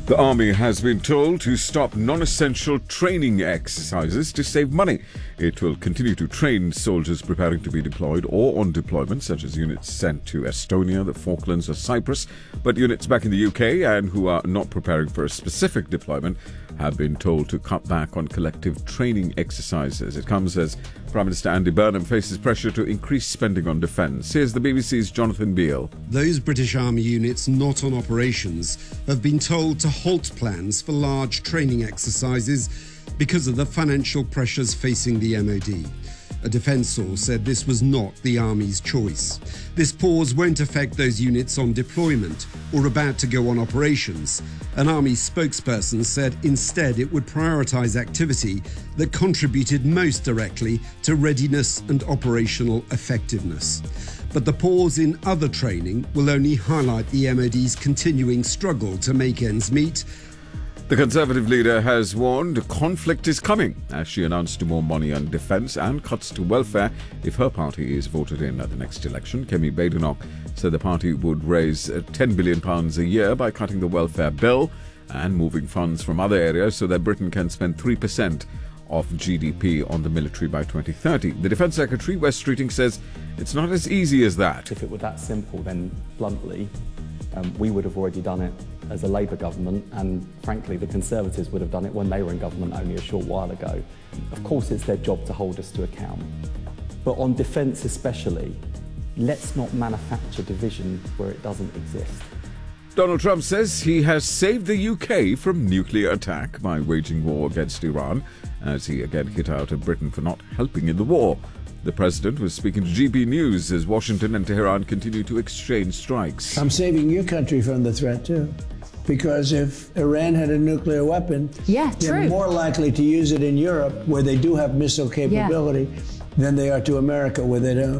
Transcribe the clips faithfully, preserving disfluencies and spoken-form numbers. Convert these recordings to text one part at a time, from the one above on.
The army has been told to stop non-essential training exercises to save money. It will continue to train soldiers preparing to be deployed or on deployment, such as units sent to Estonia, the Falklands or Cyprus. But units back in the U K and who are not preparing for a specific deployment have been told to cut back on collective training exercises. It comes as Prime Minister Andy Burnham faces pressure to increase spending on defence. Here's the B B C's Jonathan Beale. Those British Army units not on operations have been told to halt plans for large training exercises because of the financial pressures facing the M O D. A defence source said this was not the Army's choice. This pause won't affect those units on deployment or about to go on operations. An Army spokesperson said instead it would prioritise activity that contributed most directly to readiness and operational effectiveness. But the pause in other training will only highlight the M O D's continuing struggle to make ends meet. The Conservative leader has warned conflict is coming as she announced more money on defence and cuts to welfare if her party is voted in at the next election. Kemi Badenoch said the party would raise ten billion pounds a year by cutting the welfare bill and moving funds from other areas so that Britain can spend three percent of G D P on the military by twenty thirty. The Defence Secretary, Wes Streeting, says it's not as easy as that. If it were that simple, then bluntly, um, we would have already done it as a Labour government, and frankly the Conservatives would have done it when they were in government only a short while ago. Of course it's their job to hold us to account, but on defence especially, let's not manufacture division where it doesn't exist. Donald Trump says he has saved the U K from nuclear attack by waging war against Iran, as he again hit out at Britain for not helping in the war. The president was speaking to G B News as Washington and Tehran continue to exchange strikes. I'm saving your country from the threat too, because if Iran had a nuclear weapon, yeah, they're true. more likely to use it in Europe, where they do have missile capability, yeah. than they are to America, where they don't.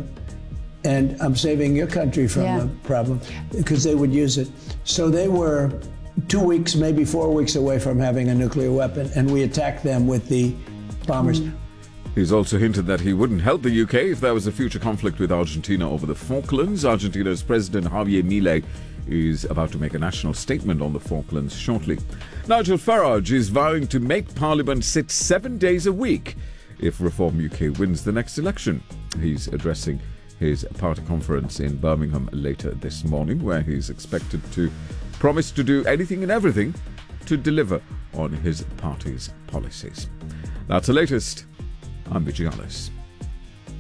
And I'm saving your country from yeah. a problem, because they would use it. So they were two weeks, maybe four weeks away from having a nuclear weapon, and we attacked them with the bombers. Mm. He's also hinted that he wouldn't help the U K if there was a future conflict with Argentina over the Falklands. Argentina's President Javier Milei is about to make a national statement on the Falklands shortly. Nigel Farage is vowing to make Parliament sit seven days a week if Reform U K wins the next election. He's addressing his party conference in Birmingham later this morning, where he's expected to promise to do anything and everything to deliver on his party's policies. That's the latest. I'm Vijay Alice.